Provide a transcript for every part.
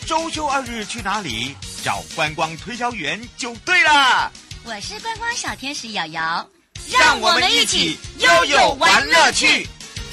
周休2日去哪里？找观光推销员就对了。 我是观光小天使瑶瑶， 让我们一起悠悠玩乐趣。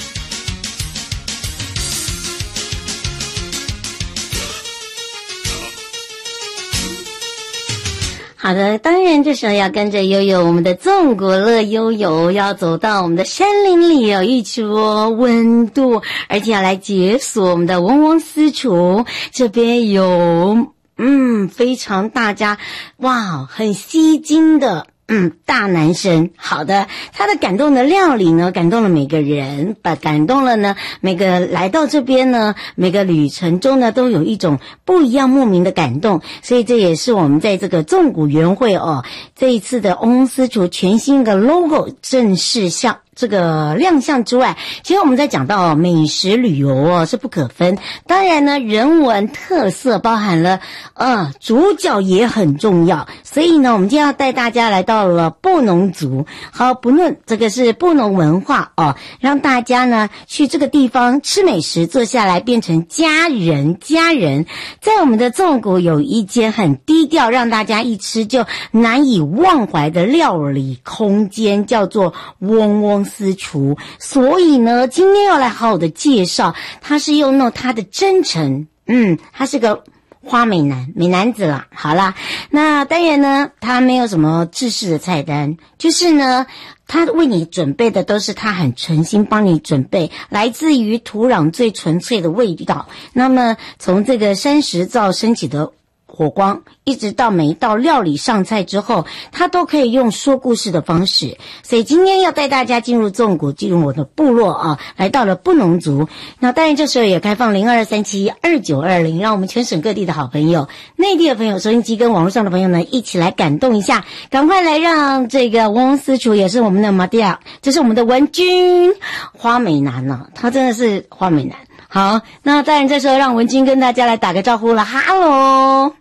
好的，当然这时候要跟着悠悠，我们的纵国乐悠悠要走到我们的山林里有一撮温度，而且要来解锁我们的嗡嗡私厨。这边有非常大家很吸睛的大男生。好的，他的感动的料理呢，感动了每个人，感动了呢每个来到这边呢，每个旅程中呢都有一种不一样莫名的感动。所以这也是我们在这个纵谷园会这一次的嗡嗡私厨全新的 logo 正式这个亮相之外，其实我们在讲到美食旅游是不可分。当然呢，人文特色包含了主角也很重要。所以呢，我们今天要带大家来到了布农族。好，不论这个是布农文化让大家呢去这个地方吃美食，坐下来变成家人。在我们的纵谷有一间很低调，让大家一吃就难以忘怀的料理空间，叫做嗡嗡私厨。所以呢，今天要来好好的介绍，他是用他的真诚，他是个花美男子啦。好啦，那当然呢，他没有什么制式的菜单，就是呢，他为你准备的都是他很诚心帮你准备，来自于土壤最纯粹的味道。那么从这个山石灶升起的火光，一直到每一道料理上菜之后，他都可以用说故事的方式。所以今天要带大家进入纵谷，进入我的部落来到了布农族。那当然这时候也开放02372920，让我们全省各地的好朋友，内地的朋友，收音机跟网络上的朋友呢，一起来感动一下，赶快来让这个嗡嗡私厨也是我们的马蒂亚，这是我们的文君花美男他真的是花美男。好，那当然这时候让文君跟大家来打个招呼了，哈喽。